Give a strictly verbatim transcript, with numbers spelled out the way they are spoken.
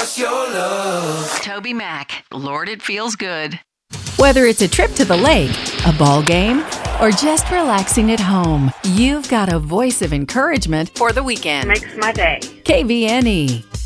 us your love. Toby Mac, Lord, it feels good. Whether it's a trip to the lake, a ball game, or just relaxing at home, you've got a voice of encouragement for the weekend. Makes my day. K V N E.